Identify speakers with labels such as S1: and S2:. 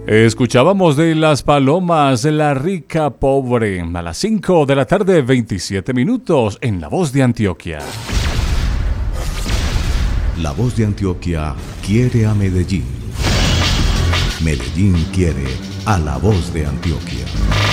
S1: Escuchábamos de Las Palomas, La Rica Pobre, a las 5 de la tarde, 27 minutos, en La Voz de Antioquia.
S2: La Voz de Antioquia quiere a Medellín. Medellín quiere a La Voz de Antioquia.